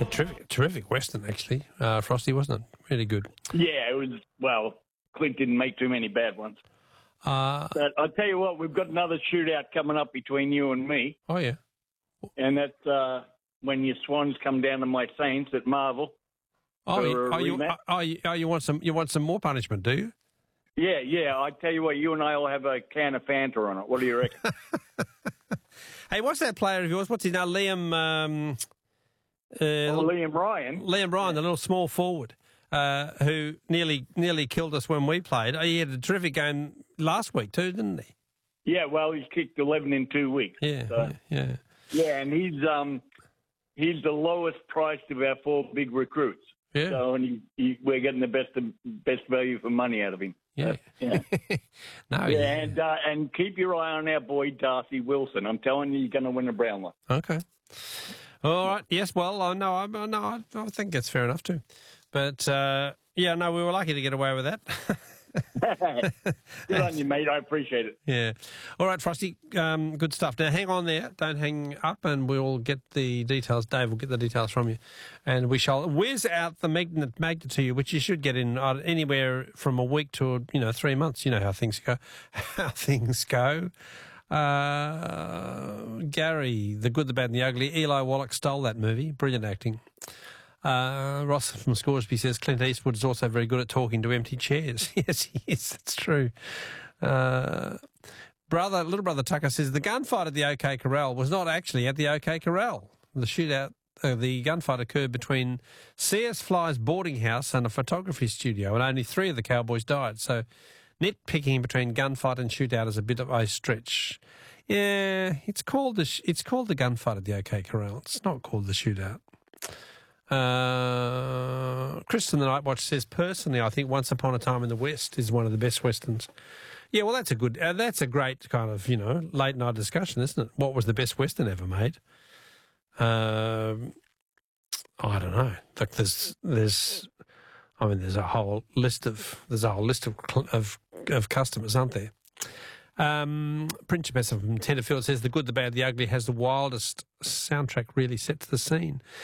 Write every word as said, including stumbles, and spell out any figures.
A terrific, terrific Western, actually, uh, Frosty, wasn't it? Really good. Yeah, it was, well, Clint didn't make too many bad ones. Uh, But I'll tell you what, we've got another shootout coming up between you and me, oh, yeah. and that's uh, when your Swans come down to my Saints at Marvel. Oh, for you, a oh, you, rematch. oh, you, oh, you want some? You want some more punishment, do you? Yeah, yeah, I tell you what, you and I will have a can of Fanta on it. What do you reckon? Hey, what's that player of yours? What's his name? Liam. Um, uh, oh, Liam Ryan. Liam Ryan, the little small forward, uh, who nearly nearly killed us when we played. He had a terrific game last week too, didn't he? Yeah, well, he's kicked eleven in two weeks. Yeah, so. yeah, yeah. Yeah, and he's um he's the lowest priced of our four big recruits. Yeah. So, and he, he, we're getting the best of, best value for money out of him. Yeah. Uh, yeah. no. Yeah, Yeah. and uh, and keep your eye on our boy Darcy Wilson. I'm telling you, you're going to win a Brownlow. Okay. All right. Yes. Well, I no, I no, I, I think that's fair enough too. But uh, yeah, no, we were lucky to get away with that. Good on you, mate. I appreciate it. Yeah. All right, Frosty. Um, good stuff. Now, hang on there. Don't hang up, and we'll get the details. Dave will get the details from you, and we shall whiz out the magnet magnet to you, which you should get in uh, anywhere from a week to you know three months. You know how things go. How things go. Uh, Gary, The Good, the Bad, and the Ugly. Eli Wallach stole that movie. Brilliant acting. Uh, Ross from Scoresby says Clint Eastwood is also very good at talking to empty chairs. Yes, he is. That's true. Uh, brother, little brother Tucker says the gunfight at the OK Corral was not actually at the OK Corral. The shootout, uh, the gunfight occurred between C S Fly's boarding house and a photography studio, and only three of the cowboys died. So nitpicking between gunfight and shootout is a bit of a stretch. Yeah, it's called the sh- it's called the gunfight at the OK Corral. It's not called the shootout. Uh, Kristen the Night Watch says, personally, I think Once Upon a Time in the West is one of the best westerns. Yeah, well, that's a good, uh, that's a great kind of, you know, late night discussion, isn't it? What was the best western ever made? Um, I don't know. Like, there's, there's, I mean, there's a whole list of, there's a whole list of of, of customers, aren't there? Um, Principessa from Tenterfield says, The Good, the Bad, the Ugly has the wildest soundtrack, really sets the scene.